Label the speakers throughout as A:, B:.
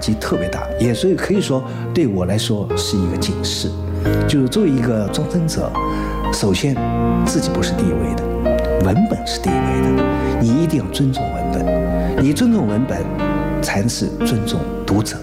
A: 击特别大，也所以可以说对我来说是一个警示，就是作为一个装帧者，首先自己不是第一位的，文本是第一位的，你一定要尊重文本，你尊重文本才是尊重读者。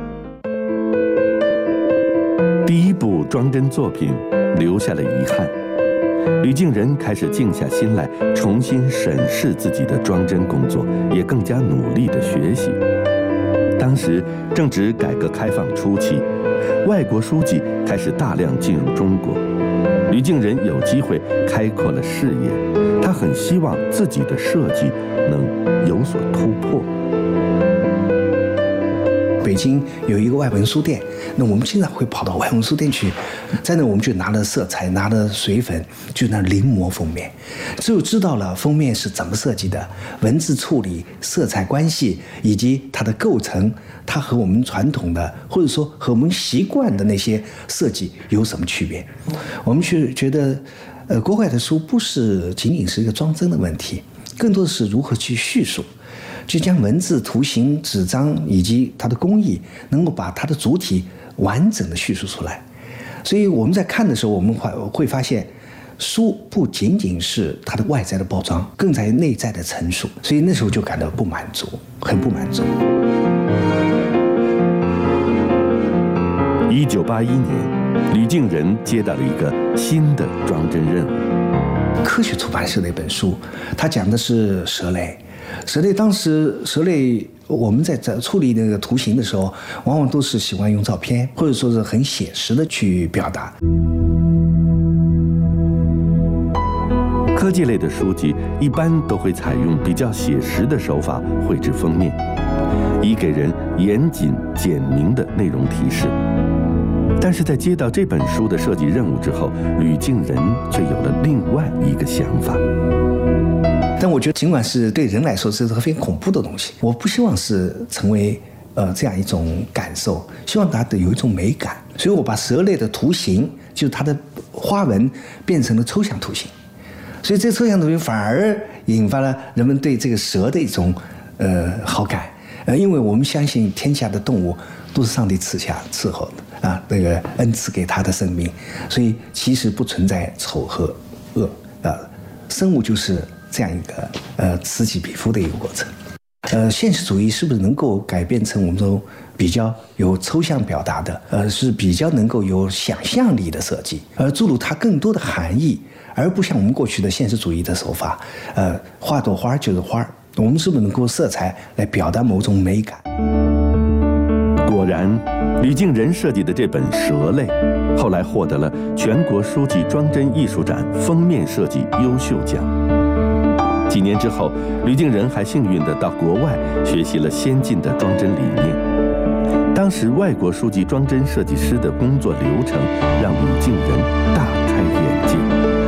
B: 第一部装帧作品留下了遗憾，吕敬人开始静下心来，重新审视自己的装帧工作，也更加努力地学习。当时正值改革开放初期，外国书籍开始大量进入中国，吕敬人有机会开阔了视野，他很希望自己的设计能有所突破。
A: 北京有一个外文书店，那我们经常会跑到外文书店去，在那我们就拿了色彩，拿了水粉，就那临摹封面，只有知道了封面是怎么设计的，文字处理、色彩关系以及它的构成，它和我们传统的或者说和我们习惯的那些设计有什么区别。我们去觉得，国外的书不是仅仅是一个装帧的问题，更多的是如何去叙述。就将文字、图形、纸张以及它的工艺，能够把它的主体完整的叙述出来。所以我们在看的时候，我们会发现，书不仅仅是它的外在的包装，更在内在的陈述。所以那时候就感到不满足，很不满足。
B: 1981年，吕敬人接到了一个新的装帧任务。
A: 科学出版社的一本书，它讲的是蛇类。蛇类当时蛇类我们在处理那个图形的时候，往往都是喜欢用照片或者说是很写实的去表达。
B: 科技类的书籍一般都会采用比较写实的手法绘制封面，以给人严谨简明的内容提示。但是在接到这本书的设计任务之后，吕敬人却有了另外一个想法。
A: 但我觉得尽管是对人来说是个非常恐怖的东西，我不希望是成为这样一种感受，希望它有一种美感。所以我把蛇类的图形，就是它的花纹变成了抽象图形，所以这抽象图形反而引发了人们对这个蛇的一种好感。因为我们相信天下的动物都是上帝伺候的啊，那个恩赐给他的生命，所以其实不存在丑和恶生物就是这样一个此起彼伏的一个过程。现实主义是不是能够改变成我们这种比较有抽象表达的，是比较能够有想象力的设计，注入它更多的含义，而不像我们过去的现实主义的手法，画朵花就是花。我们是不是能够色彩来表达某种美感？
B: 果然，吕敬人设计的这本《蛇类》，后来获得了全国书记装帧艺术展封面设计优秀奖。几年之后，吕敬人还幸运地到国外学习了先进的装帧理念。当时外国书记装帧设计师的工作流程让吕敬人大开眼界。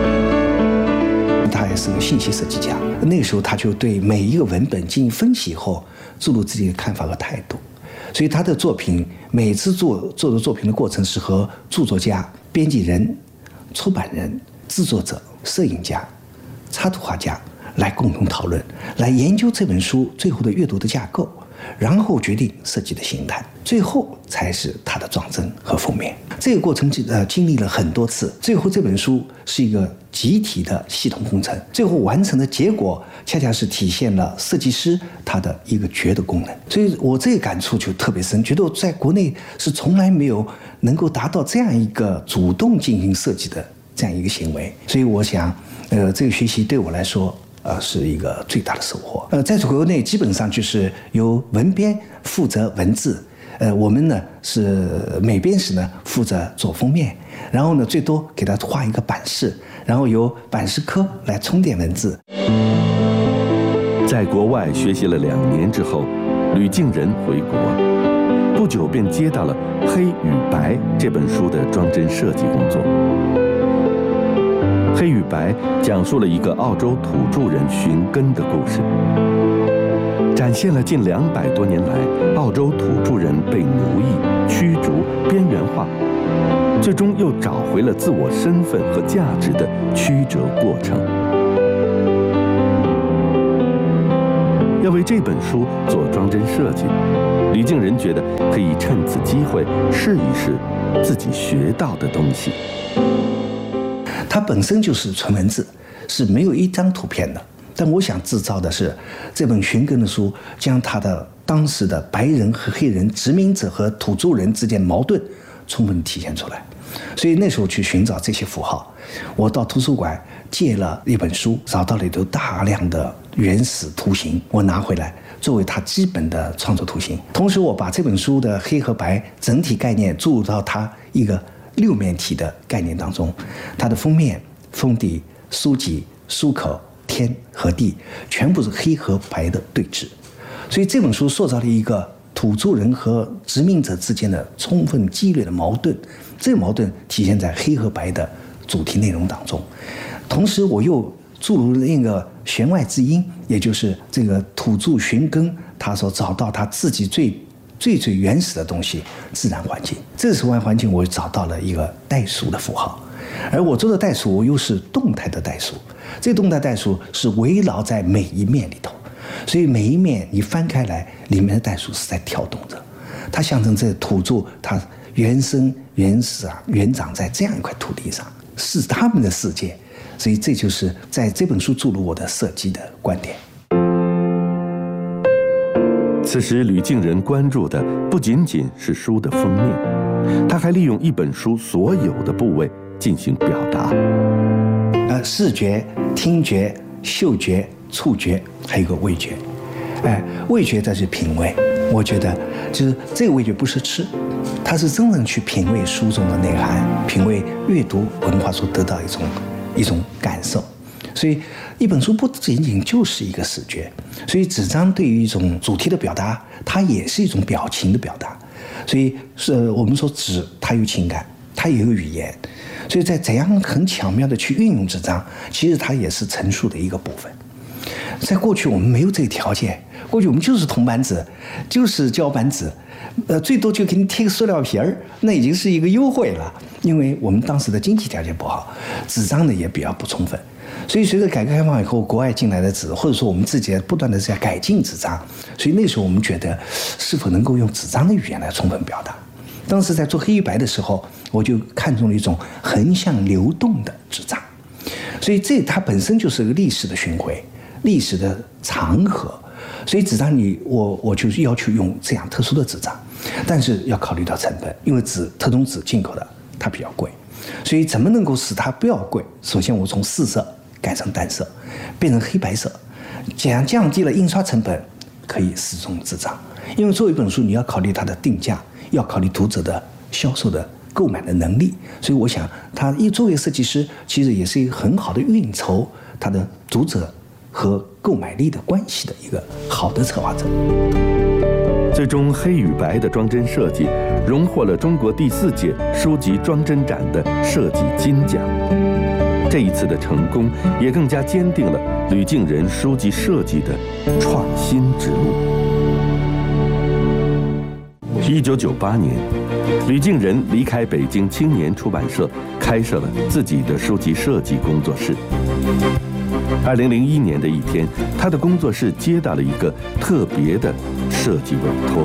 A: 他也是个信息设计家，那个时候他就对每一个文本进行分析后，注入自己的看法和态度。所以他的作品每次做的作品的过程是和著作家、编辑人、出版人、制作者、摄影家、插图画家来共同讨论，来研究这本书最后的阅读的架构，然后决定设计的形态，最后才是它的装帧和封面。这个过程经历了很多次，最后这本书是一个集体的系统工程，最后完成的结果恰恰是体现了设计师他的一个觉的功能。所以我这个感触就特别深，觉得我在国内是从来没有能够达到这样一个主动进行设计的这样一个行为。所以我想这个学习对我来说是一个最大的收获。在国内基本上就是由文编负责文字，我们呢是美编室呢负责做封面，然后呢最多给他画一个版式，然后由版式科来充电文字。
B: 在国外学习了2年之后，吕敬人回国，不久便接到了《黑与白》这本书的装帧设计工作。《黑与白》讲述了一个澳洲土著人寻根的故事，展现了近200多年来澳洲土著人被奴役、驱逐、边缘化，最终又找回了自我身份和价值的曲折过程。要为这本书做装帧设计， 吕敬人觉得可以趁此机会试一试自己学到的东西。
A: 它本身就是纯文字，是没有一张图片的。但我想制造的是这本寻根的书，将他的当时的白人和黑人、殖民者和土著人之间矛盾充分体现出来。所以那时候去寻找这些符号，我到图书馆借了一本书，找到了里头大量的原始图形，我拿回来作为它基本的创作图形。同时我把这本书的黑和白整体概念注入到它一个6面体的概念当中，它的封面、封底、书脊、书口、天和地全部是黑和白的对峙，所以这本书塑造了一个土著人和殖民者之间的充分激烈的矛盾，这个矛盾体现在黑和白的主题内容当中。同时我又注入了一个弦外之音，也就是这个土著寻根他所找到他自己最原始的东西，自然环境。这个自然环境我找到了一个代数的符号，而我做的代数我又是动态的代数，这个动态代数是围绕在每一面里头，所以每一面你翻开来，里面的代数是在跳动着，它象征这土著它原生原始原长在这样一块土地上，是他们的世界。所以这就是在这本书注入我的设计的观点。
B: 此时吕敬人关注的不仅仅是书的封面，他还利用一本书所有的部位进行表达。
A: 视觉、听觉、嗅觉、触觉，还有一个味觉。味觉这是品味，我觉得就是这个味觉不是吃，它是真正去品味书中的内涵，品味阅读文化所得到一种感受。所以一本书不仅仅就是一个视觉，所以纸张对于一种主题的表达，它也是一种表情的表达。所以我们说纸它有情感，它也有语言，所以在怎样很巧妙的去运用纸张，其实它也是陈述的一个部分。在过去我们没有这个条件，过去我们就是铜板纸，就是胶板纸，最多就给你贴个塑料皮儿，那已经是一个优惠了。因为我们当时的经济条件不好，纸张呢也比较不充分，所以随着改革开放以后，国外进来的纸，或者说我们自己不断的在改进纸张，所以那时候我们觉得是否能够用纸张的语言来充分表达。当时在做黑与白的时候，我就看中了一种横向流动的纸张，所以它本身就是个历史的巡回，历史的长河。所以纸张我就要求用这样特殊的纸张，但是要考虑到成本，因为特种纸进口的它比较贵，所以怎么能够使它不要贵？首先我从4色改成单色，变成黑白色，降低了印刷成本，可以使用纸张。因为做一本书你要考虑它的定价，要考虑读者的销售的购买的能力，所以我想他作为设计师，其实也是一个很好的运筹他的读者和购买力的关系的一个好的策划者。
B: 最终黑与白的装帧设计荣获了中国第4届书籍装帧展的设计金奖。这一次的成功也更加坚定了吕敬人书籍设计的创新之路。1998年，吕敬人离开北京青年出版社，开设了自己的书籍设计工作室。2001年的一天，他的工作室接到了一个特别的设计委托。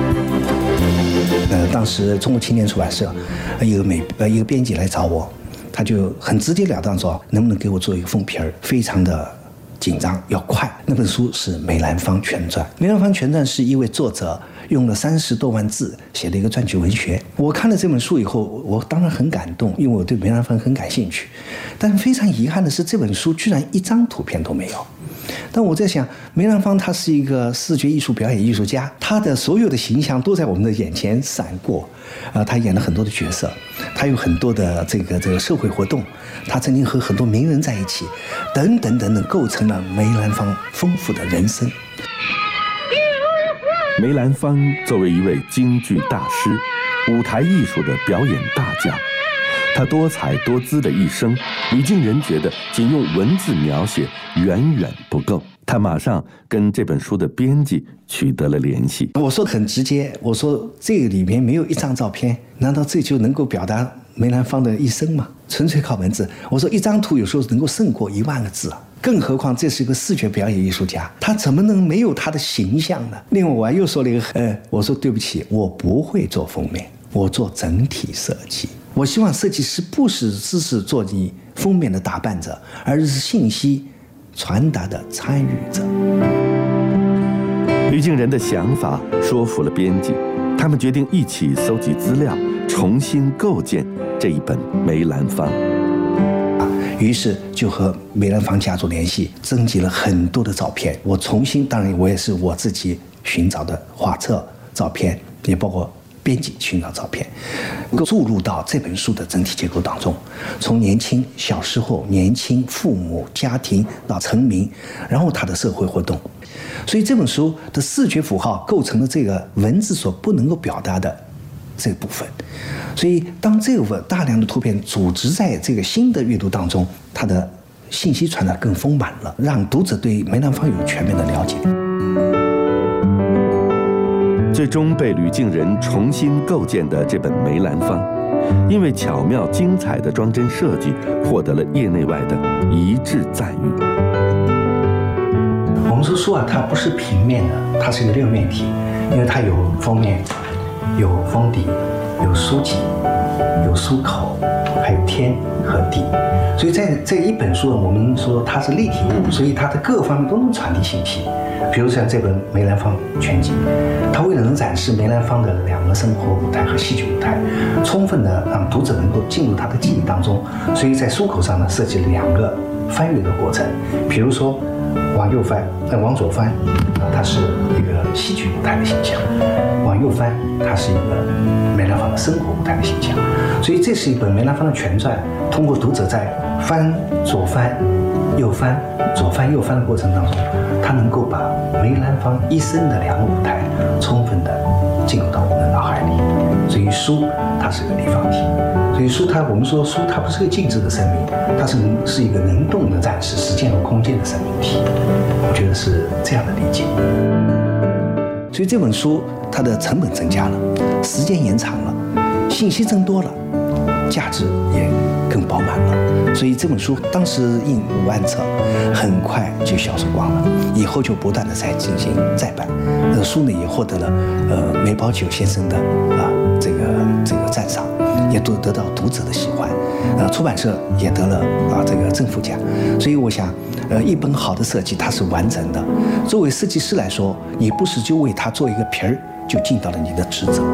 A: 当时中国青年出版社一个编辑来找我，他就很直截了当说，能不能给我做一个封皮儿，非常的紧张，要快。那本书是梅兰芳全传，梅兰芳全传是一位作者用了30多万字写的一个传记文学。我看了这本书以后，我当然很感动，因为我对梅兰芳很感兴趣。但非常遗憾的是，这本书居然一张图片都没有。但我在想，梅兰芳他是一个视觉艺术表演艺术家，他的所有的形象都在我们的眼前闪过，他演了很多的角色，他有很多的这个社会活动，他曾经和很多名人在一起，等等等等，构成了梅兰芳丰富的人生。
B: 梅兰芳作为一位京剧大师、舞台艺术的表演大家，他多彩多姿的一生，吕敬人觉得仅用文字描写远远不够。他马上跟这本书的编辑取得了联系。
A: 我说得很直接，我说这个里面没有一张照片，难道这就能够表达梅兰芳的一生嘛，纯粹靠文字。我说一张图有时候能够胜过10000个字啊，更何况这是一个视觉表演艺术家，他怎么能没有他的形象呢？另外我又说了一个，我说对不起，我不会做封面，我做整体设计。我希望设计师不是只是做你封面的打扮者，而是信息传达的参与者。
B: 吕敬人的想法说服了编辑，他们决定一起搜集资料，重新构建这一本梅兰芳。
A: 于是就和梅兰芳家族联系，征集了很多的照片。我重新，当然我也是我自己寻找的画册照片，也包括编辑寻找照片，注入到这本书的整体结构当中。从年轻小时候、年轻父母、家庭到成名，然后他的社会活动。所以这本书的视觉符号构成了这个文字所不能够表达的这部分。所以当这个大量的图片组织在这个新的阅读当中，它的信息传达更丰满了，让读者对梅兰芳有全面的了解。
B: 最终被吕敬人重新构建的这本梅兰芳，因为巧妙精彩的装帧设计，获得了业内外的一致赞誉。
A: 我们说书啊，它不是平面的，它是一个6面体，因为它有封面、有封底、有书脊、有书口，还有天和地。所以在这一本书，我们说它是立体物，所以它的各方面都能传递信息。比如像这本梅兰芳全集，它为了能展示梅兰芳的2个生活舞台和戏剧舞台，充分的让读者能够进入他的记忆当中，所以在书口上呢设计了2个翻阅的过程。比如说往右翻，往左翻，它是一个戏剧舞台的形象；往右翻，它是一个梅兰芳的生活舞台的形象。所以这是一本梅兰芳的全传，通过读者在左翻、右翻、左翻、右翻的过程当中，他能够把梅兰芳一生的2个舞台充分的进入到我们的脑海里。所以书它是个立方体，所以书我们说书它不是个静止的生命，它是一个能动的展示时间和空间的生命体。我觉得是这样的理解。所以这本书它的成本增加了，时间延长了，信息增多了，价值也更饱满了。所以这本书当时印5万册，很快就销售光了。以后就不断的在进行再版。书呢也获得了梅葆玖先生的这个赞赏，也得到读者的喜欢。出版社也得了这个正副奖。所以我想，一本好的设计它是完整的。作为设计师来说，你不是就为它做一个皮儿就尽到了你的职责。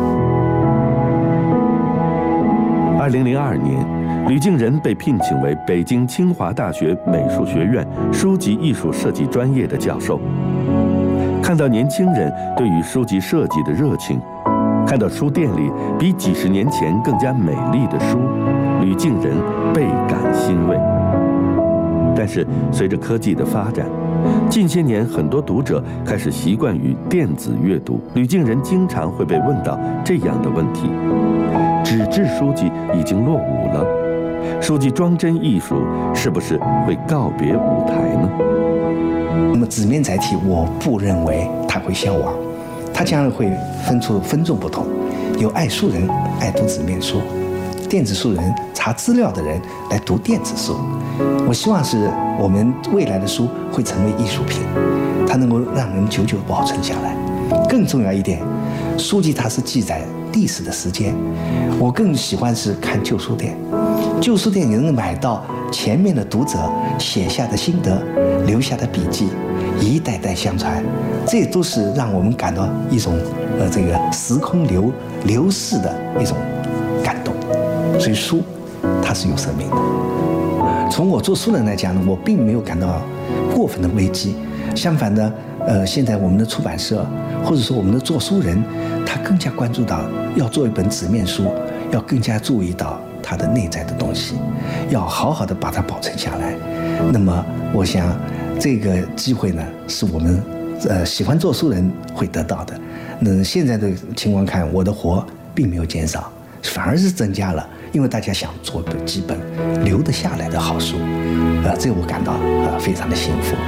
B: 2002年，吕敬人被聘请为北京清华大学美术学院书籍艺术设计专业的教授。看到年轻人对于书籍设计的热情，看到书店里比几十年前更加美丽的书，吕敬人倍感欣慰。但是随着科技的发展，近些年很多读者开始习惯于电子阅读，吕敬人经常会被问到这样的问题：纸质书籍已经落伍了，书籍装帧艺术是不是会告别舞台呢？
A: 那么纸面载体，我不认为它会消亡，它将来会分众不同，有爱书人爱读纸面书，电子书人查资料的人来读电子书。我希望是我们未来的书会成为艺术品，它能够让人久久保存下来。更重要一点，书籍它是记载历史的时间，我更喜欢是看旧书店。旧书店你能买到前面的读者写下的心得，留下的笔记，一代代相传，这都是让我们感到一种这个时空流逝的一种感动。所以书它是有生命的。从我做书人来讲呢，我并没有感到过分的危机，相反的，现在我们的出版社或者说我们的做书人，他更加关注到要做一本纸面书，要更加注意到它的内在的东西，要好好的把它保存下来。那么我想这个机会呢，是我们喜欢做书人会得到的。那现在的情况看，我的活并没有减少，反而是增加了，因为大家想做几本留得下来的好书，这我感到非常的幸福。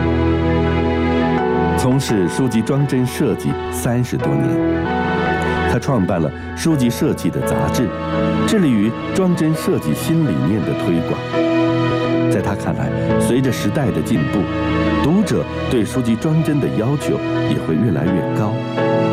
A: 从
B: 事书籍装帧设计30多年， 他创办了书籍设计的杂志，致力于装帧设计新理念的推广。在他看来，随着时代的进步，读者对书籍装帧的要求也会越来越高。